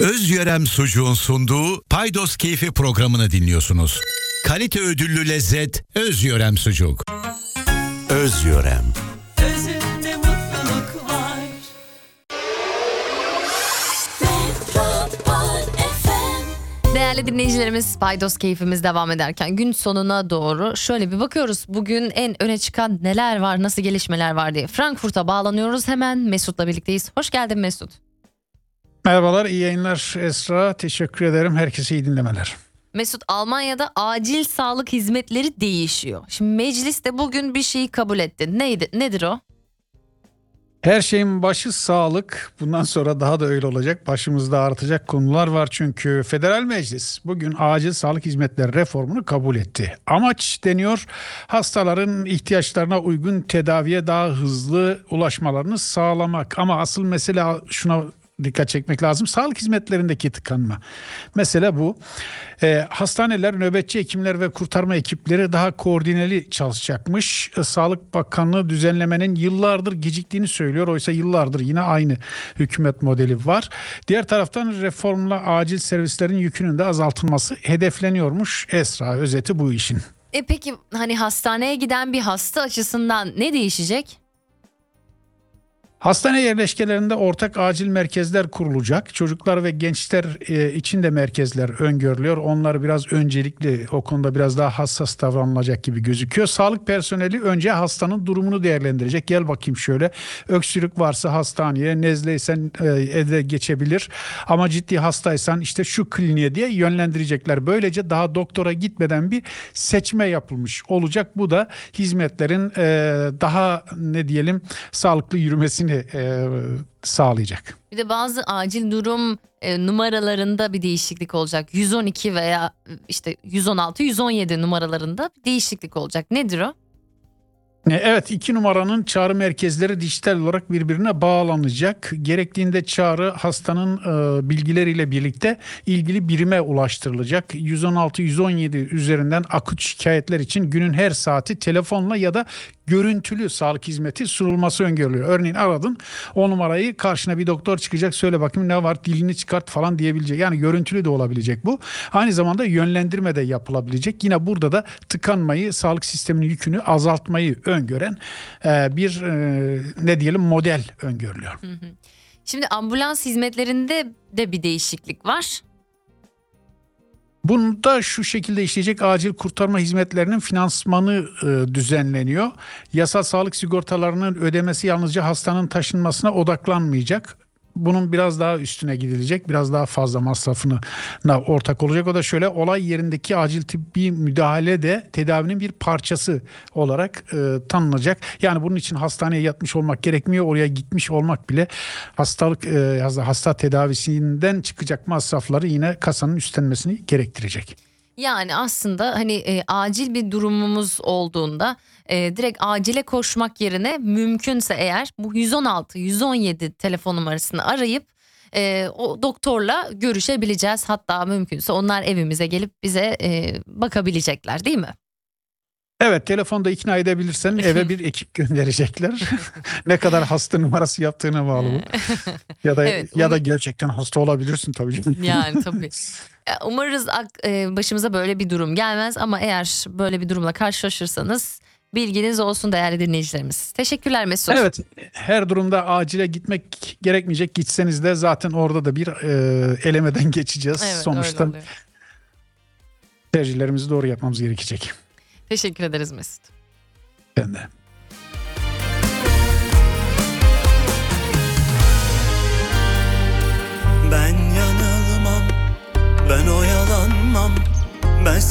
Özyörem Sucuğun sunduğu Paydos Keyfi programını dinliyorsunuz. Kalite ödüllü lezzet Özyörem Sucuk. Özyörem. Özünde mutluluk var. Değerli dinleyicilerimiz, Paydos Keyfimiz devam ederken gün sonuna doğru şöyle bir bakıyoruz. Bugün en öne çıkan neler var, nasıl gelişmeler var diye. Frankfurt'a bağlanıyoruz, hemen Mesut'la birlikteyiz. Hoş geldin Mesut. Merhabalar, iyi yayınlar Esra. Teşekkür ederim. Herkese iyi dinlemeler. Mesut, Almanya'da acil sağlık hizmetleri değişiyor. Şimdi meclis de bugün bir şeyi kabul etti. Nedir o? Her şeyin başı sağlık. Bundan sonra daha da öyle olacak. Başımızda artacak konular var çünkü Federal Meclis bugün acil sağlık hizmetleri reformunu kabul etti. Amaç deniyor, hastaların ihtiyaçlarına uygun tedaviye daha hızlı ulaşmalarını sağlamak. Ama asıl mesele şuna dikkat çekmek lazım. Sağlık hizmetlerindeki tıkanma. Mesele bu. Hastaneler, nöbetçi hekimler ve kurtarma ekipleri daha koordineli çalışacakmış. Sağlık Bakanlığı düzenlemenin yıllardır geciktiğini söylüyor. Oysa yıllardır yine aynı hükümet modeli var. Diğer taraftan reformla acil servislerin yükünün de azaltılması hedefleniyormuş. Esra, özeti bu işin. Peki hani hastaneye giden bir hasta açısından ne değişecek? Hastane yerleşkelerinde ortak acil merkezler kurulacak. Çocuklar ve gençler için de merkezler öngörülüyor. Onlar biraz öncelikli, o konuda biraz daha hassas davranılacak gibi gözüküyor. Sağlık personeli önce hastanın durumunu değerlendirecek. Gel bakayım şöyle, öksürük varsa hastaneye, nezleysen evde geçebilir. Ama ciddi hastaysan işte şu kliniğe diye yönlendirecekler. Böylece daha doktora gitmeden bir seçme yapılmış olacak. Bu da hizmetlerin daha sağlıklı yürümesini sağlayacak. Bir de bazı acil durum numaralarında bir değişiklik olacak. 112 veya işte 116, 117 numaralarında bir değişiklik olacak. Nedir o? Evet, 2 numaranın çağrı merkezleri dijital olarak birbirine bağlanacak. Gerektiğinde çağrı hastanın bilgileriyle birlikte ilgili birime ulaştırılacak. 116, 117 üzerinden akut şikayetler için günün her saati telefonla ya da görüntülü sağlık hizmeti sunulması öngörülüyor. Örneğin aradın, o numarayı, karşına bir doktor çıkacak, söyle bakayım ne var, dilini çıkart falan diyebilecek. Yani görüntülü de olabilecek bu. Aynı zamanda yönlendirme de yapılabilecek. Yine burada da tıkanmayı, sağlık sisteminin yükünü azaltmayı öngören bir model öngörülüyor. Şimdi ambulans hizmetlerinde de bir değişiklik var. Bunda şu şekilde işleyecek: acil kurtarma hizmetlerinin finansmanı düzenleniyor. Yasal sağlık sigortalarının ödemesi yalnızca hastanın taşınmasına odaklanmayacak. Bunun biraz daha üstüne gidilecek. Biraz daha fazla masrafına ortak olacak. O da şöyle: olay yerindeki acil tıbbi müdahale de tedavinin bir parçası olarak tanınacak. Yani bunun için hastaneye yatmış olmak gerekmiyor. Oraya gitmiş olmak bile hasta tedavisinden çıkacak masrafları yine kasanın üstlenmesini gerektirecek. Yani aslında hani acil bir durumumuz olduğunda direkt acile koşmak yerine mümkünse eğer bu 116, 117 telefon numarasını arayıp o doktorla görüşebileceğiz. Hatta mümkünse onlar evimize gelip bize bakabilecekler, değil mi? Evet, telefonda ikna edebilirsen eve bir ekip gönderecekler. Ne kadar hasta numarası yaptığına bağlı bu. Ya da Evet, ya da gerçekten hasta olabilirsin tabii. Yani tabii. Umarız başımıza böyle bir durum gelmez ama eğer böyle bir durumla karşılaşırsanız bilginiz olsun değerli dinleyicilerimiz. Teşekkürler Mesut. Evet, her durumda acile gitmek gerekmeyecek. Gitseniz de zaten orada da bir elemeden geçeceğiz. Evet, Sonuçta öyle oluyor. tercihlerimizi doğru yapmamız gerekecek. Teşekkür ederiz Mesut. Ben de.